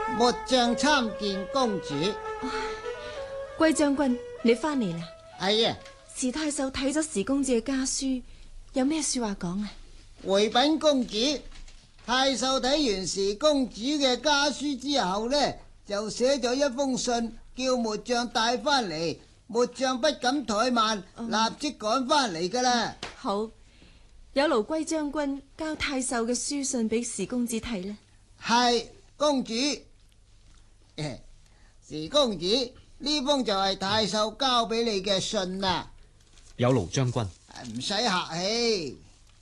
末將參見公主。 貴將軍，你翻嚟啦？ 係啊， 時太守睇咗時公子嘅家書，有咩說話講啊？ 回稟公主，太守睇完時公主嘅家書之後呢，就寫咗一封信，叫末將帶翻嚟。末將不敢怠慢，立即趕翻嚟噶啦。 好，有勞貴將軍交太守嘅書信俾時公子睇呢。 係公主，時公主，呢封就係太守交俾你嘅信啦。 有勞將軍， 唔使客氣。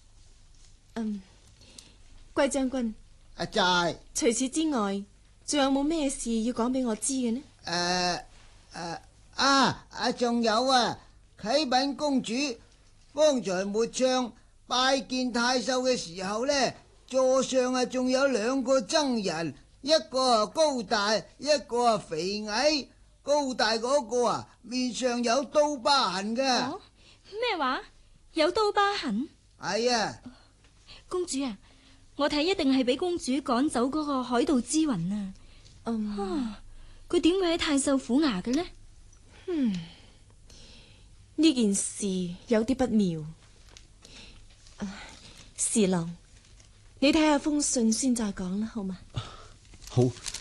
貴將軍， 阿寨， 除此之外，仲有冇咩事要講俾我知嘅呢？ 仲有啊，啟稟公主，方才末將拜見太守嘅時候呢，座上仲有兩個僧人，一個高大，一個肥矮。高大嗰個面上有刀疤痕嘅。 哦，咩話？有刀疤痕？ 係啊， 公主啊，我睇一定係俾公主趕走嗰個海盜之魂啊。佢點會喺太守府衙嘅呢？ 呢件事有啲不妙。侍郎，你睇下封信先再講啦，好嗎？ 好，